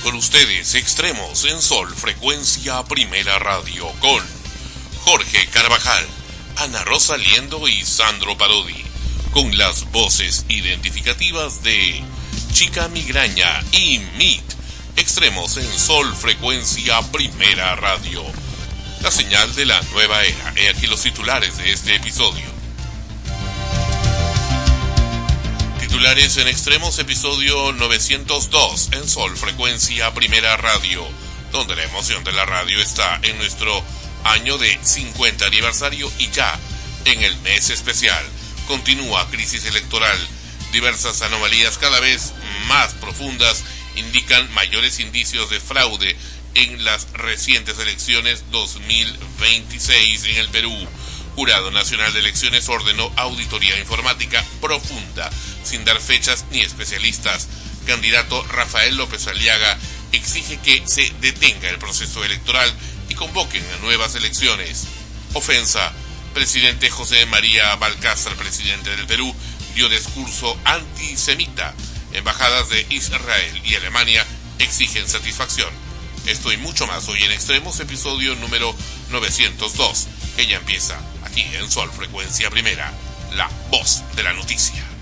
Con ustedes, Extremos en Sol, Frecuencia Primera Radio, con Jorge Carvajal, Ana Rosa Liendo y Sandro Parodi, con las voces identificativas de Chica Migraña y Meet. Extremos en Sol, Frecuencia Primera Radio, la señal de la nueva era. He aquí los titulares de este episodio. Titulares en Extremos, episodio 902 en Sol, Frecuencia Primera Radio, donde la emoción de la radio está en nuestro año de 50 aniversario y ya en el mes especial. Continúa crisis electoral. Diversas anomalías cada vez más profundas indican mayores indicios de fraude en las recientes elecciones 2026 en el Perú. Jurado Nacional de Elecciones ordenó auditoría informática profunda, sin dar fechas ni especialistas. Candidato Rafael López Aliaga exige que se detenga el proceso electoral y convoquen a nuevas elecciones. Ofensa. Presidente José María Balcázar, presidente del Perú, dio discurso antisemita. Embajadas de Israel y Alemania exigen satisfacción. Esto y mucho más hoy en Extremos, episodio número 902, que ya empieza aquí en Sol, Frecuencia Primera, la voz de la noticia.